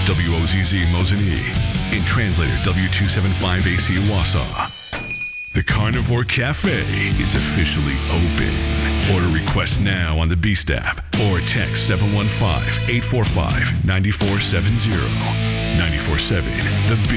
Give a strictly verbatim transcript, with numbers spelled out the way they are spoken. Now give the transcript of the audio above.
W O Z Z Mosinee. In translator W two seventy-five A C Wausau. The Carnivore Cafe is officially open. Order requests now on the Beast app or text seven one five, eight four five, nine four seven zero. nine four seven The Beast.